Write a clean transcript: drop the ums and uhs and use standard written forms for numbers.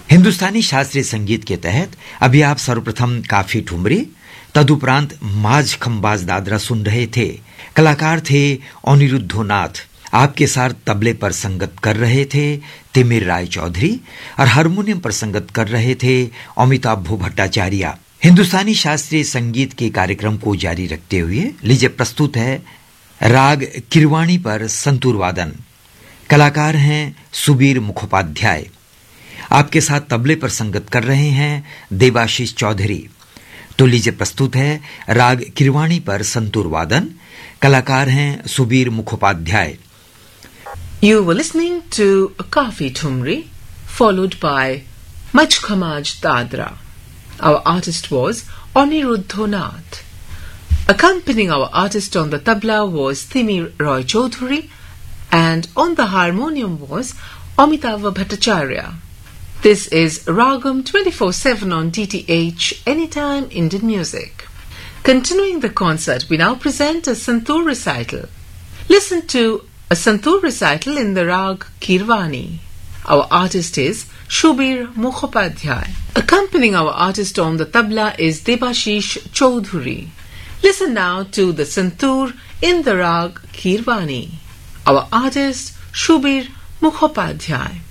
हिंदुस्तानी शास्त्रीय संगीत के तहत अभी आप सर्वप्रथम काफी ठुमरी, तदुपरांत माझ खंबाज दादरा सुन रहे थे। कलाकार थे अनिरुद्धनाथ। आपके साथ तबले पर संगत कर रहे थे तिमिर राय चौधरी और हारमोनियम पर संगत कर रहे थे अमिताभ भट्टाचार्य। हिंदुस्तानी शास्त्रीय संगीत के कार्यक्रम को जारी रखते हुए लीजिए प्रस्तुत है राग किरवाणी पर संतूर वादन। कलाकार हैं सुबीर मुखोपाध्याय। आपके साथ तबले पर संगत कर रहे हैं देवाशीष चौधरी। तो लीजिए प्रस्तुत है राग किरवाणी पर संतूर वादन। कलाकार हैं Subir Mukhopadhyay. You were listening to Kafi Thumri, followed by Mach Khamaj Dadra. Our artist was Aniruddhanath. Accompanying our artist on the tabla was Timir Roy Chaudhary, and on the harmonium was Amitava Bhattacharya. This is Ragam 24/7 on DTH, Anytime Indian Music. Continuing the concert, we now present a Santoor recital. Listen to a Santoor recital in the Rag Kirwani. Our artist is Shubir Mukhopadhyay. Accompanying our artist on the tabla is Debashish Chaudhary. Listen now to the Santoor in the Rag Kirwani. Our artist Shubir Mukhopadhyay.